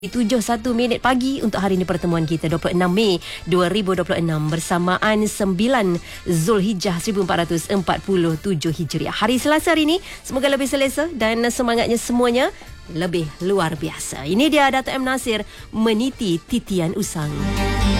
7:01 pagi untuk hari ini pertemuan kita 26 Mei 2026 bersamaan 9 Zulhijjah 1447 Hijriah. Hari Selasa hari ini semoga lebih selesa dan semangatnya semuanya lebih luar biasa. Ini dia Dato' M. Nasir meniti titian usang.